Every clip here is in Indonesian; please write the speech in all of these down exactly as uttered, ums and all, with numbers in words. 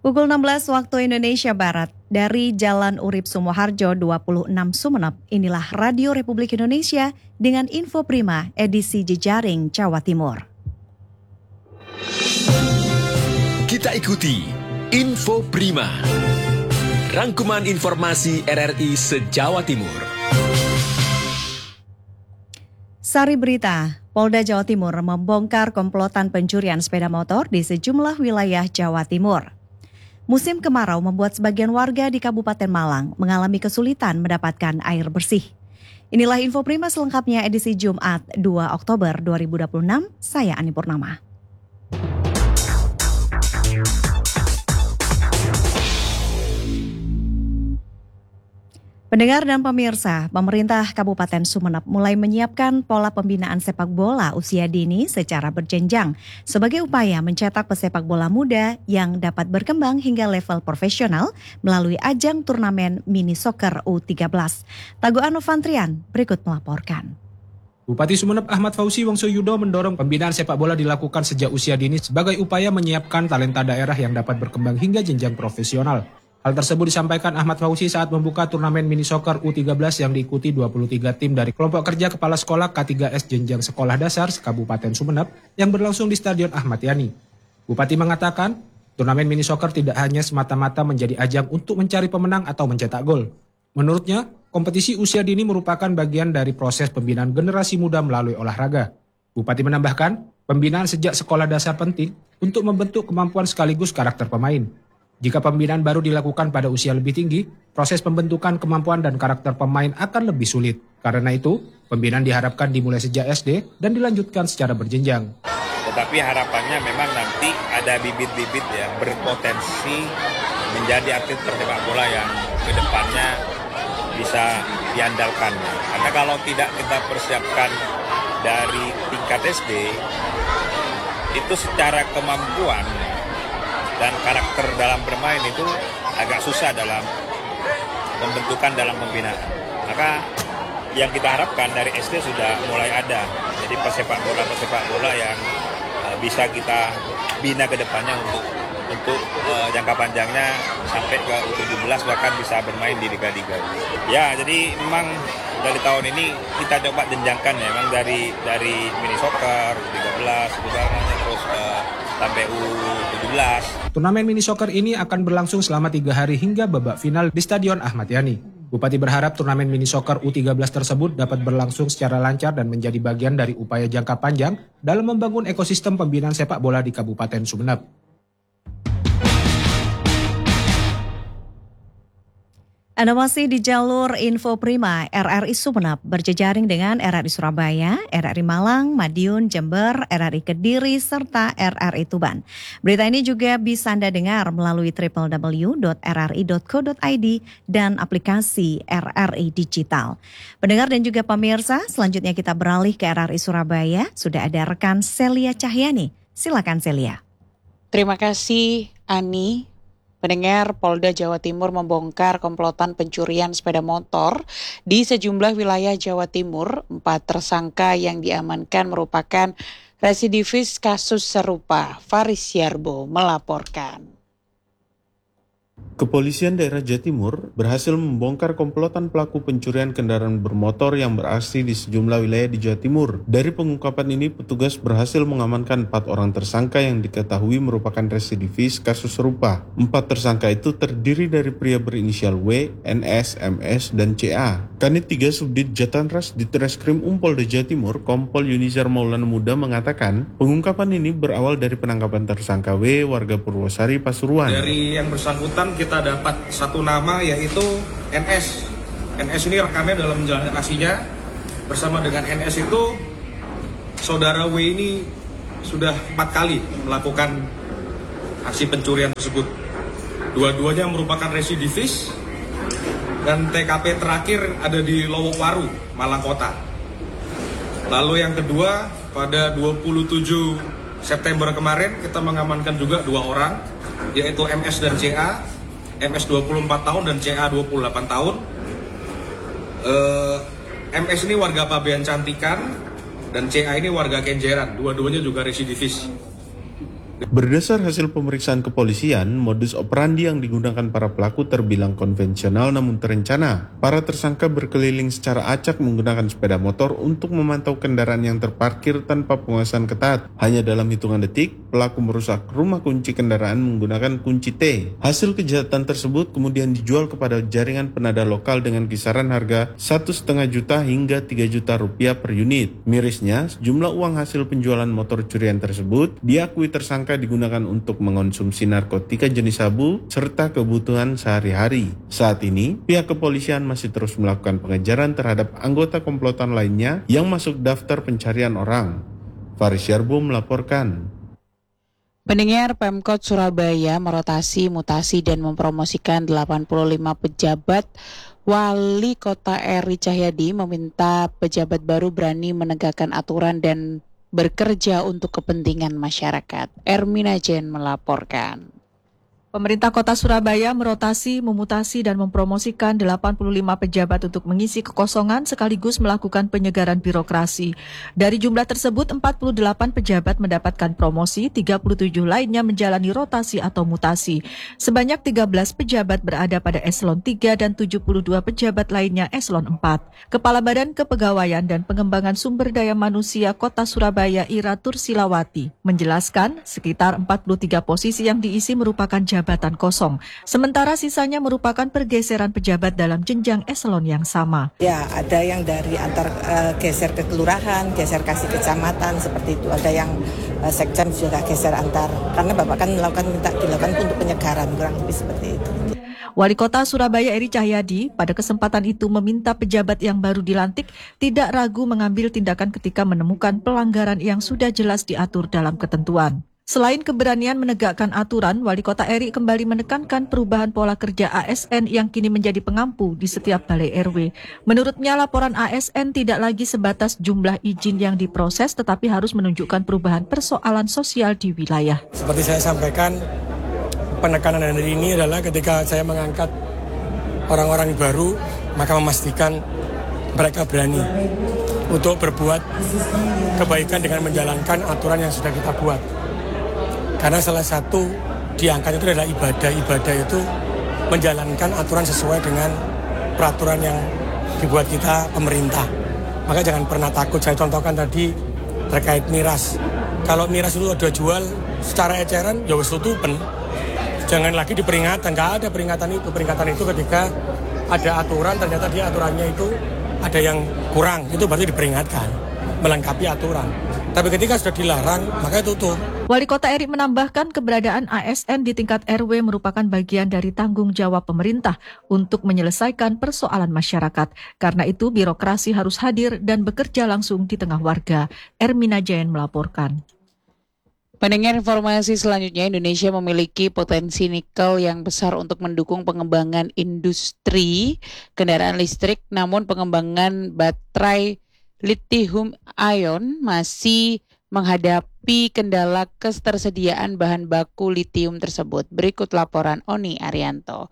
Pukul enam belas waktu Indonesia Barat, dari Jalan Urip Sumoharjo dua puluh enam Sumeneb, inilah Radio Republik Indonesia dengan Info Prima edisi Jejaring Jawa Timur. Kita ikuti Info Prima, rangkuman informasi R R I se-Jawa Timur. Sari berita, Polda Jawa Timur membongkar komplotan pencurian sepeda motor di sejumlah wilayah Jawa Timur. Musim kemarau membuat sebagian warga di Kabupaten Malang mengalami kesulitan mendapatkan air bersih. Inilah Info Prima selengkapnya edisi Jumat dua Oktober dua ribu dua puluh enam, saya Ani Purnama. Pendengar dan pemirsa, pemerintah Kabupaten Sumeneb mulai menyiapkan pola pembinaan sepak bola usia dini secara berjenjang sebagai upaya mencetak pesepak bola muda yang dapat berkembang hingga level profesional melalui ajang turnamen mini soccer U tiga belas. Taguan Novantrian berikut melaporkan. Bupati Sumeneb Ahmad Fauzi Wongsoyudo mendorong pembinaan sepak bola dilakukan sejak usia dini sebagai upaya menyiapkan talenta daerah yang dapat berkembang hingga jenjang profesional. Hal tersebut disampaikan Ahmad Fauzi saat membuka turnamen mini soccer U tiga belas yang diikuti dua puluh tiga tim dari kelompok kerja kepala sekolah K tiga S jenjang sekolah dasar Kabupaten Sumeneb yang berlangsung di Stadion Ahmad Yani. Bupati mengatakan, turnamen mini soccer tidak hanya semata-mata menjadi ajang untuk mencari pemenang atau mencetak gol. Menurutnya, kompetisi usia dini merupakan bagian dari proses pembinaan generasi muda melalui olahraga. Bupati menambahkan, pembinaan sejak sekolah dasar penting untuk membentuk kemampuan sekaligus karakter pemain. Jika pembinaan baru dilakukan pada usia lebih tinggi, proses pembentukan kemampuan dan karakter pemain akan lebih sulit. Karena itu, pembinaan diharapkan dimulai sejak S D dan dilanjutkan secara berjenjang. Tetapi harapannya memang nanti ada bibit-bibit yang berpotensi menjadi atlet persepak bola yang kedepannya bisa diandalkan. Karena kalau tidak kita persiapkan dari tingkat S D, itu secara kemampuan dan karakter dalam bermain itu agak susah dalam pembentukan dalam pembinaan. Maka yang kita harapkan dari S D sudah mulai ada. Jadi pesepak bola-pesepak bola yang uh, bisa kita bina ke depannya untuk untuk uh, jangka panjangnya sampai ke U tujuh belas bahkan bisa bermain di liga-liga. Ya, jadi memang dari tahun ini kita coba jenjangkan ya, memang dari dari mini soccer U tiga belas terus uh, sampai U tujuh belas. Turnamen mini soccer ini akan berlangsung selama tiga hari hingga babak final di Stadion Ahmad Yani. Bupati berharap turnamen mini soccer U tiga belas tersebut dapat berlangsung secara lancar dan menjadi bagian dari upaya jangka panjang dalam membangun ekosistem pembinaan sepak bola di Kabupaten Sumeneb. Anda masih di jalur Info Prima R R I Sumeneb berjejaring dengan R R I Surabaya, R R I Malang, Madiun, Jember, R R I Kediri, serta R R I Tuban. Berita ini juga bisa Anda dengar melalui w w w titik r r i titik co titik i d dan aplikasi R R I Digital. Pendengar dan juga pemirsa, selanjutnya kita beralih ke R R I Surabaya. Sudah ada rekan Celia Cahyani. Silakan Celia. Terima kasih Ani. Pendengar, Polda Jawa Timur membongkar komplotan pencurian sepeda motor di sejumlah wilayah Jawa Timur. Empat tersangka yang diamankan merupakan residivis kasus serupa. Faris Yarbo melaporkan. Kepolisian daerah Jawa Timur berhasil membongkar komplotan pelaku pencurian kendaraan bermotor yang beraksi di sejumlah wilayah di Jawa Timur. Dari pengungkapan ini, petugas berhasil mengamankan empat orang tersangka yang diketahui merupakan residivis kasus serupa. Empat tersangka itu terdiri dari pria berinisial W, N S, M S, dan C A. Kanit tiga Subdit Jatanras di Treskrim Umpolda Jawa Timur, Kompol Yunizar Maulana Muda mengatakan, pengungkapan ini berawal dari penangkapan tersangka W, warga Purwosari, Pasuruan. Dari yang bersangkutan kita dapat satu nama yaitu N S. N S ini rekannya dalam menjalankan aksinya. Bersama dengan N S itu saudara W ini sudah empat kali melakukan aksi pencurian tersebut. Dua-duanya merupakan residivis dan T K P terakhir ada di Lowokwaru, Malang Kota. Lalu yang kedua, pada dua puluh tujuh September kemarin kita mengamankan juga dua orang, yaitu M S dan C A. M S dua puluh empat tahun dan C A dua puluh delapan tahun. Uh, M S ini warga Pabean Cantikan dan C A ini warga Kenjeran. Dua-duanya juga residivis. Berdasar hasil pemeriksaan kepolisian, modus operandi yang digunakan para pelaku terbilang konvensional namun terencana. Para tersangka berkeliling secara acak menggunakan sepeda motor untuk memantau kendaraan yang terparkir tanpa pengawasan ketat. Hanya dalam hitungan detik, pelaku merusak rumah kunci kendaraan menggunakan kunci T. Hasil kejahatan tersebut kemudian dijual kepada jaringan penada lokal dengan kisaran harga satu koma lima juta hingga tiga juta rupiah per unit. Mirisnya, sejumlah uang hasil penjualan motor curian tersebut diakui tersangka digunakan untuk mengonsumsi narkotika jenis sabu serta kebutuhan sehari-hari. Saat ini, pihak kepolisian masih terus melakukan pengejaran terhadap anggota komplotan lainnya yang masuk daftar pencarian orang. Faris Yarbo melaporkan. Pendengar, Pemkot Surabaya merotasi, mutasi, dan mempromosikan delapan puluh lima pejabat. Wali Kota Eri Cahyadi meminta pejabat baru berani menegakkan aturan dan bekerja untuk kepentingan masyarakat. Ermina Jen melaporkan. Pemerintah Kota Surabaya merotasi, memutasi, dan mempromosikan delapan puluh lima pejabat untuk mengisi kekosongan sekaligus melakukan penyegaran birokrasi. Dari jumlah tersebut, empat puluh delapan pejabat mendapatkan promosi, tiga puluh tujuh lainnya menjalani rotasi atau mutasi. Sebanyak tiga belas pejabat berada pada eselon tiga dan tujuh puluh dua pejabat lainnya eselon empat. Kepala Badan Kepegawaian dan Pengembangan Sumber Daya Manusia Kota Surabaya Ira Tursilawati menjelaskan sekitar empat puluh tiga posisi yang diisi merupakan jabatan kosong, sementara sisanya merupakan pergeseran pejabat dalam jenjang eselon yang sama. Ya, ada yang dari antar uh, geser ke kelurahan, geser kasih kecamatan seperti itu. Ada yang uh, sekjen juga geser antar, karena Bapak kan melakukan minta dilakukan untuk penyegaran, kurang lebih seperti itu. Wali Kota Surabaya Eri Cahyadi pada kesempatan itu meminta pejabat yang baru dilantik tidak ragu mengambil tindakan ketika menemukan pelanggaran yang sudah jelas diatur dalam ketentuan. Selain keberanian menegakkan aturan, Wali Kota Eri kembali menekankan perubahan pola kerja A S N yang kini menjadi pengampu di setiap balai R W. Menurutnya, laporan A S N tidak lagi sebatas jumlah izin yang diproses, tetapi harus menunjukkan perubahan persoalan sosial di wilayah. Seperti saya sampaikan, penekanan dari ini adalah ketika saya mengangkat orang-orang baru, maka memastikan mereka berani untuk berbuat kebaikan dengan menjalankan aturan yang sudah kita buat. Karena salah satu diangkat itu adalah ibadah. Ibadah itu menjalankan aturan sesuai dengan peraturan yang dibuat kita pemerintah. Maka jangan pernah takut. Saya contohkan tadi terkait miras. Kalau miras itu ada jual secara eceran, ya wis tutupen. Jangan lagi diperingatan. Nggak ada peringatan itu. Peringatan itu ketika ada aturan, ternyata dia aturannya itu ada yang kurang. Itu berarti diperingatkan, melengkapi aturan. Tapi ketika sudah dilarang, maka tutup. Wali Kota Eri menambahkan keberadaan A S N di tingkat R W merupakan bagian dari tanggung jawab pemerintah untuk menyelesaikan persoalan masyarakat. Karena itu birokrasi harus hadir dan bekerja langsung di tengah warga. Ermina Jain melaporkan. Pendengar, informasi selanjutnya, Indonesia memiliki potensi nikel yang besar untuk mendukung pengembangan industri kendaraan listrik, namun pengembangan baterai lithium ion masih menghadapi kendala ketersediaan bahan baku litium tersebut. Berikut laporan Oni Arianto.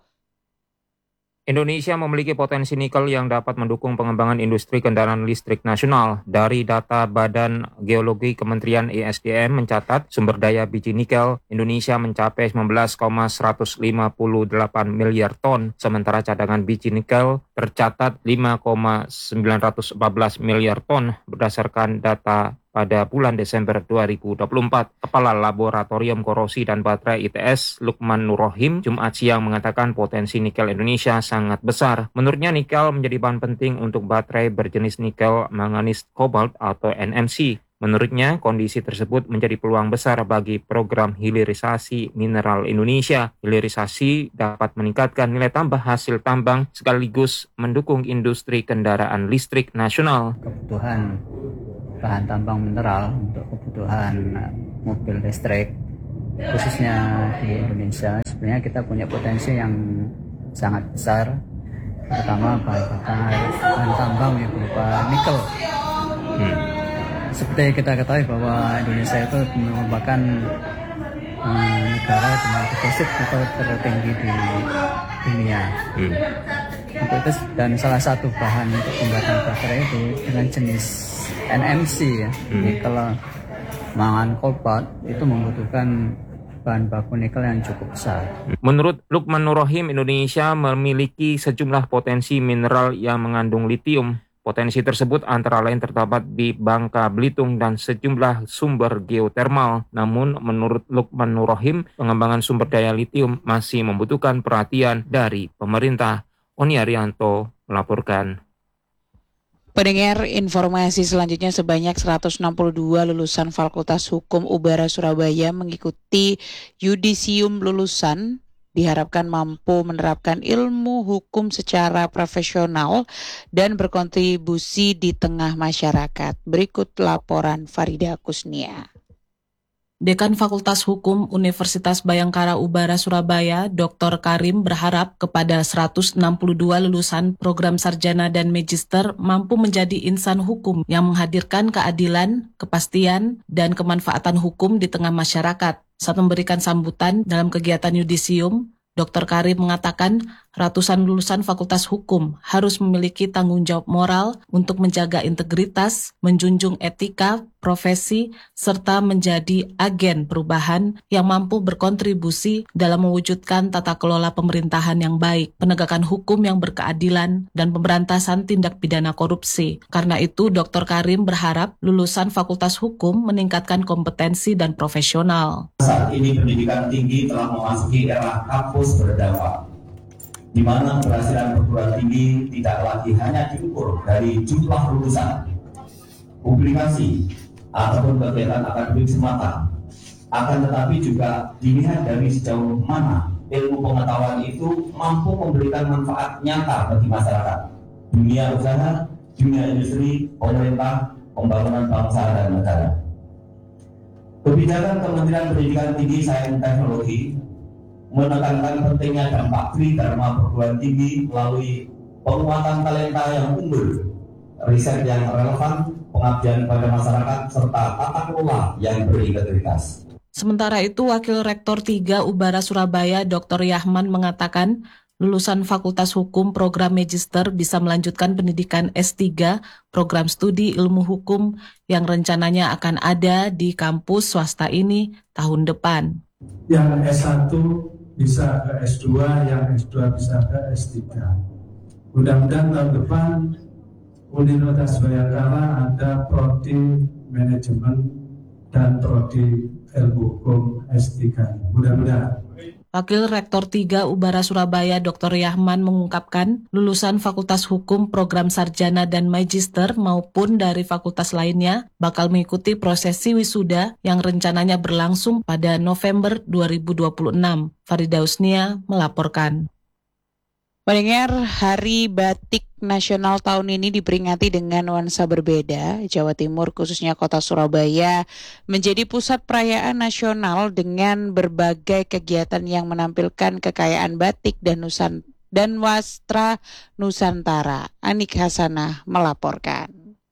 Indonesia memiliki potensi nikel yang dapat mendukung pengembangan industri kendaraan listrik nasional. Dari data Badan Geologi Kementerian E S D M mencatat sumber daya biji nikel Indonesia mencapai sembilan belas koma seratus lima puluh delapan miliar ton, sementara cadangan biji nikel tercatat lima koma sembilan empat belas miliar ton berdasarkan data pada bulan Desember dua ribu dua puluh empat. Kepala Laboratorium Korosi dan Baterai I T S, Lukman Nurrohim, Jumat siang mengatakan potensi nikel Indonesia sangat besar. Menurutnya nikel menjadi bahan penting untuk baterai berjenis nikel manganis kobalt atau N M C. Menurutnya, kondisi tersebut menjadi peluang besar bagi program hilirisasi mineral Indonesia. Hilirisasi dapat meningkatkan nilai tambah hasil tambang sekaligus mendukung industri kendaraan listrik nasional. Kebutuhan bahan tambang mineral untuk kebutuhan mobil listrik, khususnya di Indonesia, sebenarnya kita punya potensi yang sangat besar, terutama bahan bakar bahan tambang yang berupa nikel. Hmm. Seperti kita ketahui bahwa Indonesia itu merupakan um, negara dengan deposit nikel tertinggi di dunia. Hmm. Untuk itu, dan salah satu bahan untuk pembuatan baterai itu dengan jenis N M C ya, hmm. nikel mangan kobalt itu membutuhkan bahan baku nikel yang cukup besar. Menurut Lukman Nur Rohim, Indonesia memiliki sejumlah potensi mineral yang mengandung litium. Potensi tersebut antara lain terdapat di Bangka Belitung dan sejumlah sumber geotermal. Namun menurut Lukman Nur Rohim, pengembangan sumber daya litium masih membutuhkan perhatian dari pemerintah. Oni Arianto melaporkan. Pendengar, informasi selanjutnya sebanyak seratus enam puluh dua lulusan Fakultas Hukum U B A R A Surabaya mengikuti yudisium lulusan, diharapkan mampu menerapkan ilmu hukum secara profesional dan berkontribusi di tengah masyarakat. Berikut laporan Farida Kusnia. Dekan Fakultas Hukum Universitas Bayangkara U B A R A Surabaya, Doktor Karim berharap kepada seratus enam puluh dua lulusan program sarjana dan magister mampu menjadi insan hukum yang menghadirkan keadilan, kepastian, dan kemanfaatan hukum di tengah masyarakat. Saat memberikan sambutan dalam kegiatan yudisium, Doktor Karim mengatakan ratusan lulusan Fakultas Hukum harus memiliki tanggung jawab moral untuk menjaga integritas, menjunjung etika, profesi, serta menjadi agen perubahan yang mampu berkontribusi dalam mewujudkan tata kelola pemerintahan yang baik, penegakan hukum yang berkeadilan, dan pemberantasan tindak pidana korupsi. Karena itu, Doktor Karim berharap lulusan Fakultas Hukum meningkatkan kompetensi dan profesional. Saat ini pendidikan tinggi telah memasuki era kampus berdampak, di mana keberhasilan perguruan tinggi tidak lagi hanya diukur dari jumlah lulusan, publikasi, ataupun kegiatan akademik semata, akan tetapi juga dilihat dari sejauh mana ilmu pengetahuan itu mampu memberikan manfaat nyata bagi masyarakat, dunia usaha, dunia industri, pemerintah, pembangunan bangsa dan negara. Kebijakan Kementerian Pendidikan Tinggi, Sains dan Teknologi menekankan pentingnya dampak Tri Dharma perguruan tinggi melalui penguatan talenta yang unggul, riset yang relevan, pengabdian pada masyarakat, serta tata kelola yang berintegritas. Sementara itu, Wakil Rektor tiga U B A R A Surabaya, Doktor Yahman mengatakan lulusan Fakultas Hukum program Magister bisa melanjutkan pendidikan S tiga program studi ilmu hukum yang rencananya akan ada di kampus swasta ini tahun depan. Yang S satu bisa ke S dua, yang S dua bisa ke S tiga. Mudah-mudahan tahun depan Universitas Bayangkara ada prodi manajemen dan prodi ilmu hukum S tiga. Mudah-mudahan. Wakil Rektor tiga U B A R A Surabaya, Doktor Yahman mengungkapkan lulusan Fakultas Hukum program sarjana dan magister maupun dari fakultas lainnya bakal mengikuti prosesi wisuda yang rencananya berlangsung pada November dua ribu dua puluh enam. Farida Usnia melaporkan. Pendengar, Hari Batik Nasional tahun ini diperingati dengan nuansa berbeda. Jawa Timur, khususnya kota Surabaya, menjadi pusat perayaan nasional dengan berbagai kegiatan yang menampilkan kekayaan batik dan nusan dan wastra Nusantara. Anik Hasanah melaporkan.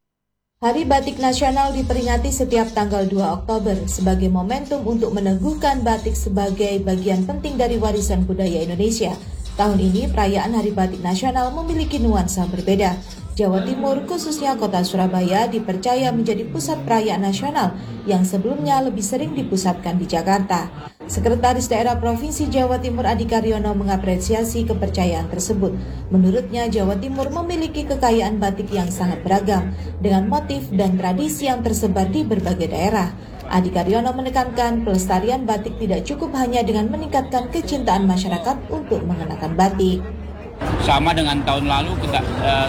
Hari Batik Nasional diperingati setiap tanggal dua Oktober sebagai momentum untuk meneguhkan batik sebagai bagian penting dari warisan budaya Indonesia. Tahun ini, perayaan Hari Batik Nasional memiliki nuansa berbeda. Jawa Timur, khususnya kota Surabaya, dipercaya menjadi pusat perayaan nasional yang sebelumnya lebih sering dipusatkan di Jakarta. Sekretaris Daerah Provinsi Jawa Timur Adi Karyono mengapresiasi kepercayaan tersebut. Menurutnya, Jawa Timur memiliki kekayaan batik yang sangat beragam, dengan motif dan tradisi yang tersebar di berbagai daerah. Adi Karyono menekankan pelestarian batik tidak cukup hanya dengan meningkatkan kecintaan masyarakat untuk mengenakan batik. Sama dengan tahun lalu kita eh,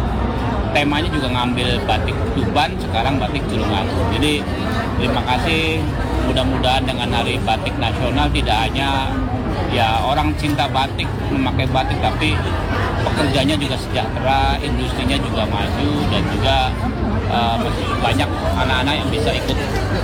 temanya juga ngambil batik Tuban, sekarang batik Tulungagung. Jadi terima kasih, mudah-mudahan dengan Hari Batik Nasional tidak hanya ya orang cinta batik memakai batik, tapi pekerjanya juga sejahtera, industrinya juga maju, dan juga uh, banyak anak-anak yang bisa ikut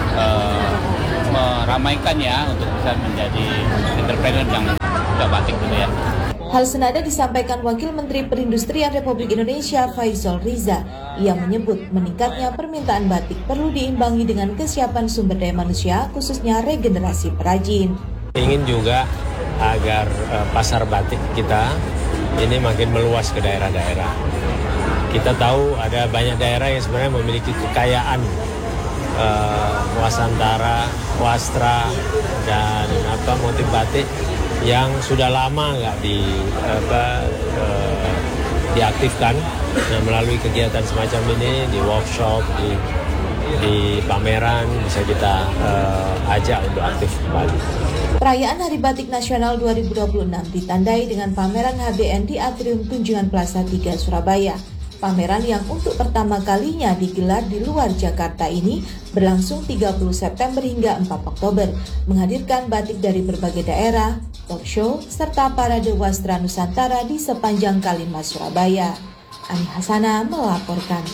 uh, meramaikan ya untuk bisa menjadi entrepreneur yang suka batik gitu ya. Hal senada disampaikan Wakil Menteri Perindustrian Republik Indonesia Faisal Riza. Ia menyebut meningkatnya permintaan batik perlu diimbangi dengan kesiapan sumber daya manusia, khususnya regenerasi perajin. Ingin juga agar uh, pasar batik kita ini makin meluas ke daerah-daerah. Kita tahu ada banyak daerah yang sebenarnya memiliki kekayaan uh, Wasantara, Wastra, dan apa motif batik yang sudah lama nggak di apa uh, diaktifkan. Nah, melalui kegiatan semacam ini di workshop, di di pameran bisa kita uh, ajak untuk aktif kembali. Perayaan Hari Batik Nasional dua ribu dua puluh enam ditandai dengan pameran H B N di Atrium Tunjungan Plaza tiga Surabaya. Pameran yang untuk pertama kalinya digelar di luar Jakarta ini berlangsung tiga puluh September hingga empat Oktober, menghadirkan batik dari berbagai daerah, talk show, serta parade wastra Nusantara di sepanjang Kalimas Surabaya. Ani Hasana melaporkan.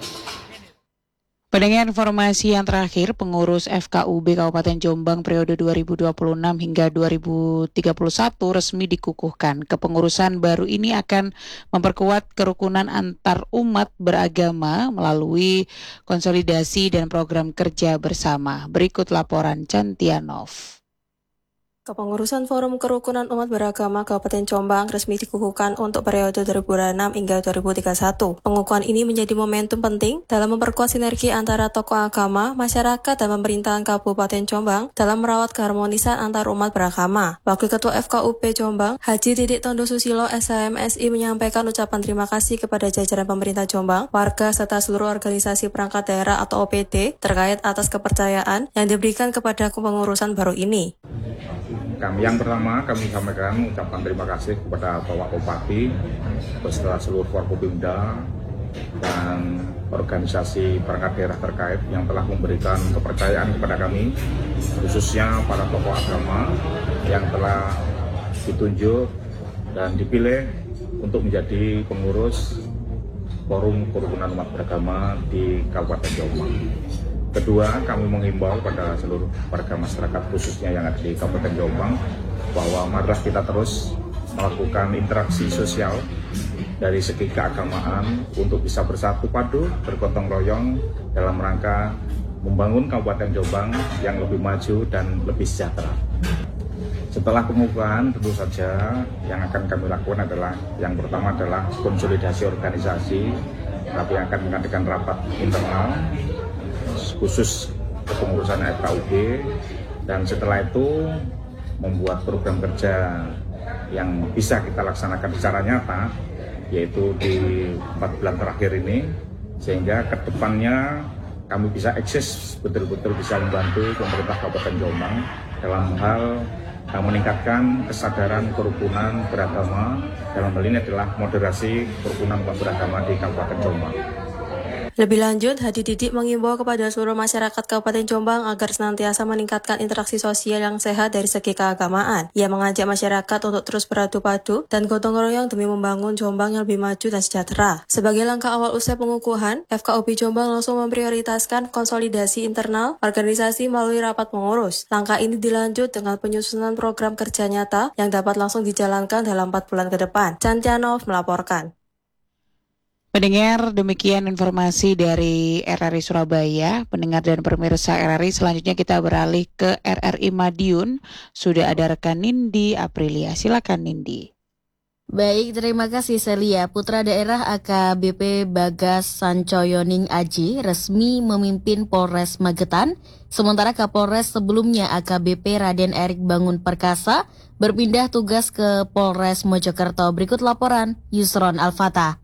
Pendengar informasi yang terakhir, pengurus F K U B Kabupaten Jombang periode dua ribu dua puluh enam hingga dua ribu tiga puluh satu resmi dikukuhkan. Kepengurusan baru ini akan memperkuat kerukunan antar umat beragama melalui konsolidasi dan program kerja bersama. Berikut laporan Cantianov. Kepengurusan Forum Kerukunan Umat Beragama Kabupaten Jombang resmi dikukuhkan untuk periode dua ribu enam hingga dua ribu tiga puluh satu. Pengukuhan ini menjadi momentum penting dalam memperkuat sinergi antara tokoh agama, masyarakat, dan pemerintahan Kabupaten Jombang dalam merawat keharmonisan antar umat beragama. Wakil Ketua F K U B Jombang, Haji Didik Tondo Susilo S H M S I menyampaikan ucapan terima kasih kepada jajaran pemerintah Jombang, warga, serta seluruh organisasi perangkat daerah atau O P D terkait atas kepercayaan yang diberikan kepada kepengurusan baru ini. Kami yang pertama kami sampaikan ucapan terima kasih kepada Bapak Bupati beserta seluruh Forkopimda dan organisasi perangkat daerah terkait yang telah memberikan kepercayaan kepada kami, khususnya para tokoh agama yang telah ditunjuk dan dipilih untuk menjadi pengurus Forum Kerukunan Umat Beragama di Kabupaten Jombang. Kedua, kami menghimbau pada seluruh warga masyarakat khususnya yang ada di Kabupaten Jombang bahwa marilah kita terus melakukan interaksi sosial dari segi keagamaan untuk bisa bersatu padu, bergotong royong dalam rangka membangun Kabupaten Jombang yang lebih maju dan lebih sejahtera. Setelah pengukuhan, tentu saja yang akan kami lakukan adalah yang pertama adalah konsolidasi organisasi, kami akan mengadakan rapat internal khusus kepengurusan F K U B, dan setelah itu membuat program kerja yang bisa kita laksanakan secara nyata, yaitu di empat bulan terakhir ini, sehingga ke depannya kami bisa eksis betul-betul bisa membantu pemerintah Kabupaten Jombang dalam hal meningkatkan kesadaran kerukunan beragama, dalam hal ini adalah moderasi kerukunan beragama di Kabupaten Jombang. Lebih lanjut, Hadi Didik mengimbau kepada seluruh masyarakat Kabupaten Jombang agar senantiasa meningkatkan interaksi sosial yang sehat dari segi keagamaan. Ia mengajak masyarakat untuk terus beradu padu dan gotong royong demi membangun Jombang yang lebih maju dan sejahtera. Sebagai langkah awal usai pengukuhan, F K U B Jombang langsung memprioritaskan konsolidasi internal organisasi melalui rapat pengurus. Langkah ini dilanjut dengan penyusunan program kerja nyata yang dapat langsung dijalankan dalam empat bulan ke depan. Cantianov melaporkan. Pendengar, demikian informasi dari R R I Surabaya. Pendengar dan pemirsa R R I, selanjutnya kita beralih ke R R I Madiun. Sudah ada rekan Nindi Aprilia. Silakan Nindi. Baik, terima kasih Celia. Putra daerah A K B P Bagas Sancoyoning Aji resmi memimpin Polres Magetan, sementara Kapolres sebelumnya A K B P Raden Erik Bangun Perkasa berpindah tugas ke Polres Mojokerto. Berikut laporan Yusron Al-Fatah.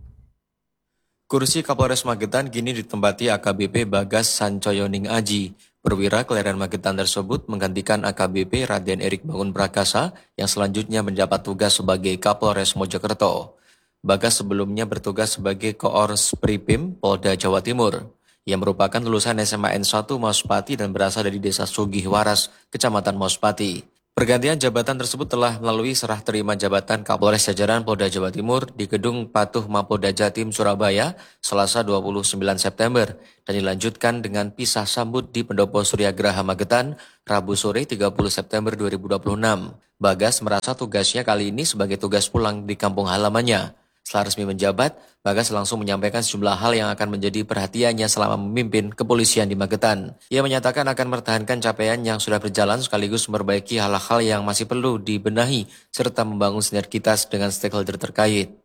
Kursi Kapolres Magetan kini ditempati A K B P Bagas Sancoyoning Aji. Perwira Kelahiran Magetan tersebut menggantikan A K B P Raden Erik Bangun Prakasa yang selanjutnya mendapat tugas sebagai Kapolres Mojokerto. Bagas sebelumnya bertugas sebagai Koors Pripim Polda Jawa Timur. Ia merupakan lulusan S M A N satu Mauspati dan berasal dari Desa Sugih Waras, Kecamatan Mauspati. Pergantian jabatan tersebut telah melalui serah terima jabatan Kapolres jajaran Polda Jawa Timur di Gedung Patuh Mapolda Jatim Surabaya Selasa dua puluh sembilan September dan dilanjutkan dengan pisah sambut di Pendopo Surya Graha Magetan Rabu sore tiga puluh September dua ribu dua puluh enam. Bagas merasa tugasnya kali ini sebagai tugas pulang di kampung halamannya. Setelah resmi menjabat, Bagas langsung menyampaikan sejumlah hal yang akan menjadi perhatiannya selama memimpin kepolisian di Magetan. Ia menyatakan akan mempertahankan capaian yang sudah berjalan sekaligus memperbaiki hal-hal yang masih perlu dibenahi serta membangun sinergitas dengan stakeholder terkait.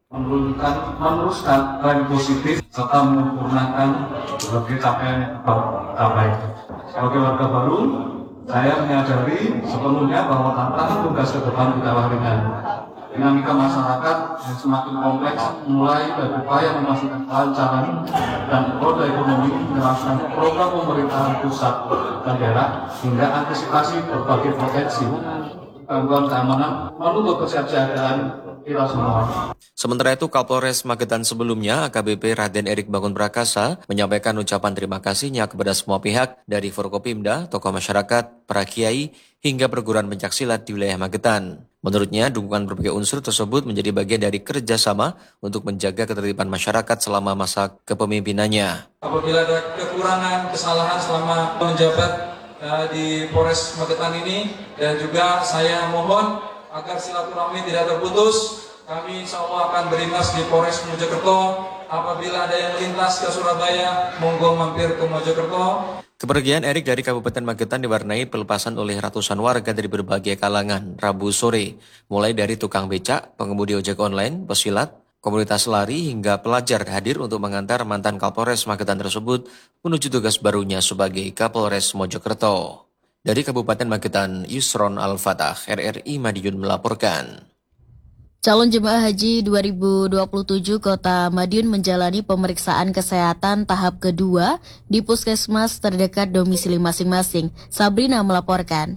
menurunkan, meneruskan tren positif serta menyempurnakan berbagai capaian yang tercapai. Sebagai warga baru, saya menyadari sepenuhnya bahwa tantangan tugas ke depan tidaklah ringan. Dinamika masyarakat yang semakin kompleks mulai dari upaya memastikan kelancaran dan roda ekonomi menerapkan program pemerintahan pusat dan daerah hingga antisipasi berbagai potensi gangguan keamanan menuntut kesiapsiagaan kita semua. Sementara itu, Kapolres Magetan sebelumnya, A K B P Raden Erik Bangun Prakasa, menyampaikan ucapan terima kasihnya kepada semua pihak dari Forkopimda, tokoh masyarakat, para kiai, hingga perguruan pencaksilat di wilayah Magetan. Menurutnya, dukungan berbagai unsur tersebut menjadi bagian dari kerjasama untuk menjaga ketertiban masyarakat selama masa kepemimpinannya. Apabila ada kekurangan, kesalahan selama menjabat uh, di Polres Magetan ini, dan juga saya mohon agar silaturahmi tidak terputus. Kami insya Allah akan berintas di Polres Mojokerto. Apabila ada yang lintas ke Surabaya, monggo mampir ke Mojokerto. Kepergian Erik dari Kabupaten Magetan diwarnai pelepasan oleh ratusan warga dari berbagai kalangan Rabu sore, mulai dari tukang becak, pengemudi ojek online, pesilat, komunitas lari hingga pelajar hadir untuk mengantar mantan Kapolres Magetan tersebut menuju tugas barunya sebagai Kapolres Mojokerto. Dari Kabupaten Magetan, Yusron Al-Fatah, R R I Madiun melaporkan. Calon jemaah haji dua ribu dua puluh tujuh Kota Madiun menjalani pemeriksaan kesehatan tahap kedua di puskesmas terdekat domisili masing-masing. Sabrina melaporkan.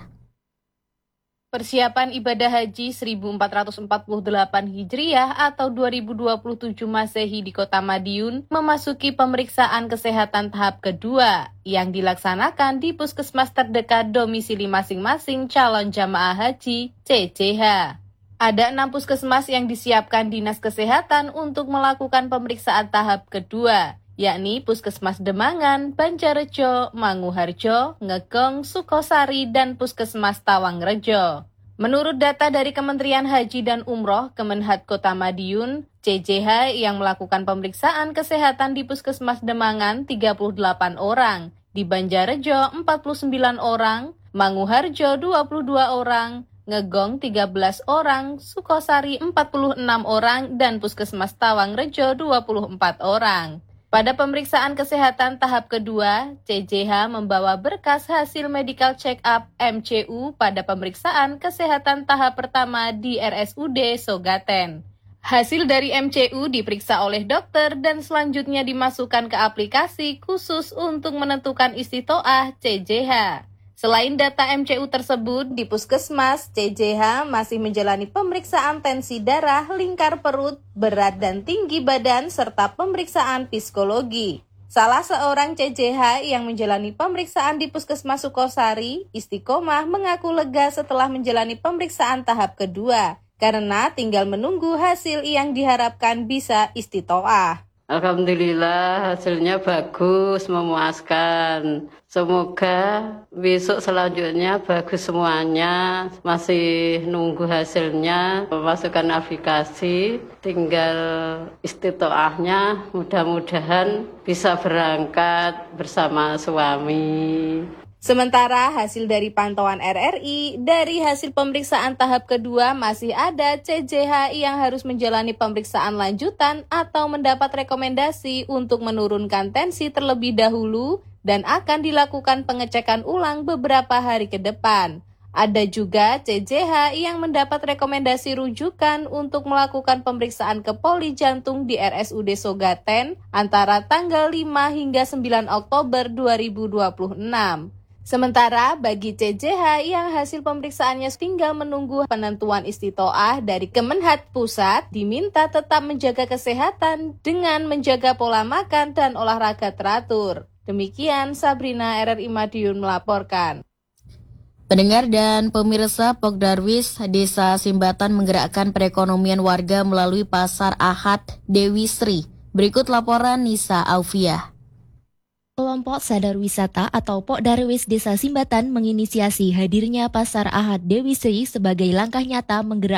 Persiapan ibadah haji seribu empat ratus empat puluh delapan Hijriah atau dua ribu dua puluh tujuh Masehi di Kota Madiun memasuki pemeriksaan kesehatan tahap kedua yang dilaksanakan di puskesmas terdekat domisili masing-masing calon jamaah haji C C H. Ada enam puskesmas yang disiapkan Dinas Kesehatan untuk melakukan pemeriksaan tahap kedua, yakni Puskesmas Demangan, Banjarrejo, Manguharjo, Ngegong, Sukosari, dan Puskesmas Tawangrejo. Menurut data dari Kementerian Haji dan Umroh Kemenhad Kota Madiun, C J H yang melakukan pemeriksaan kesehatan di Puskesmas Demangan tiga puluh delapan orang, di Banjarrejo empat puluh sembilan orang, Manguharjo dua puluh dua orang, Ngegong tiga belas orang, Sukosari empat puluh enam orang, dan Puskesmas Tawangrejo dua puluh empat orang. Pada pemeriksaan kesehatan tahap kedua, C J H membawa berkas hasil medical check-up M C U pada pemeriksaan kesehatan tahap pertama di R S U D Sogaten. Hasil dari M C U diperiksa oleh dokter dan selanjutnya dimasukkan ke aplikasi khusus untuk menentukan istitoah C J H. Selain data M C U tersebut, di puskesmas, C J H masih menjalani pemeriksaan tensi darah, lingkar perut, berat dan tinggi badan, serta pemeriksaan psikologi. Salah seorang C J H yang menjalani pemeriksaan di Puskesmas Sukosari, Istiqomah, mengaku lega setelah menjalani pemeriksaan tahap kedua, karena tinggal menunggu hasil yang diharapkan bisa istitoah. Alhamdulillah hasilnya bagus, memuaskan. Semoga besok selanjutnya bagus semuanya. Masih nunggu hasilnya, memasukkan aplikasi, tinggal istitoahnya. Mudah-mudahan bisa berangkat bersama suami. Sementara hasil dari pantauan R R I, dari hasil pemeriksaan tahap kedua masih ada C J H yang harus menjalani pemeriksaan lanjutan atau mendapat rekomendasi untuk menurunkan tensi terlebih dahulu dan akan dilakukan pengecekan ulang beberapa hari ke depan. Ada juga C J H yang mendapat rekomendasi rujukan untuk melakukan pemeriksaan ke poli jantung di R S U D Sogaten antara tanggal lima hingga sembilan Oktober dua ribu dua puluh enam. Sementara bagi C J H yang hasil pemeriksaannya tinggal menunggu penentuan istitoah dari Kemenhad Pusat, diminta tetap menjaga kesehatan dengan menjaga pola makan dan olahraga teratur. Demikian Sabrina, R R I Madiun melaporkan. Pendengar dan pemirsa, Pokdarwis Desa Simbatan menggerakkan perekonomian warga melalui Pasar Ahad Dewi Sri. Berikut laporan Nisa Aufiah. Kelompok Sadar Wisata atau Pokdarwis Desa Simbatan menginisiasi hadirnya Pasar Ahad Dewi Sri sebagai langkah nyata menggerakkan